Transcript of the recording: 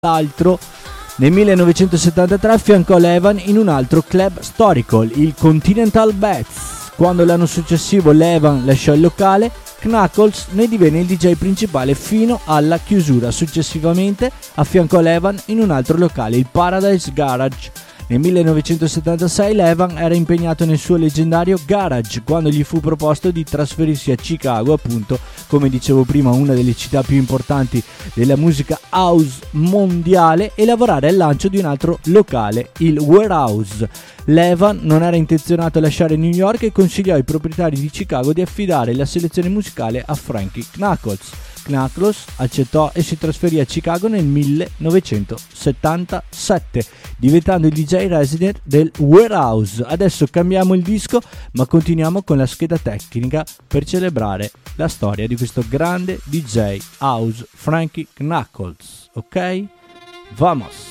l'altro nel 1973 affiancò Levan in un altro club storico, il Continental Bets. Quando l'anno successivo Levan lasciò il locale, Knuckles ne divenne il DJ principale fino alla chiusura. Successivamente affiancò Levan in un altro locale, il Paradise Garage. Nel 1976 Levan era impegnato nel suo leggendario Garage quando gli fu proposto di trasferirsi a Chicago, appunto, come dicevo prima, una delle città più importanti della musica house mondiale, e lavorare al lancio di un altro locale, il Warehouse. Levan non era intenzionato a lasciare New York e consigliò ai proprietari di Chicago di affidare la selezione musicale a Frankie Knuckles. Knuckles accettò e si trasferì a Chicago nel 1977, diventando il DJ resident del Warehouse. Adesso cambiamo il disco, ma continuiamo con la scheda tecnica per celebrare la storia di questo grande DJ house, Frankie Knuckles. Ok? Vamos!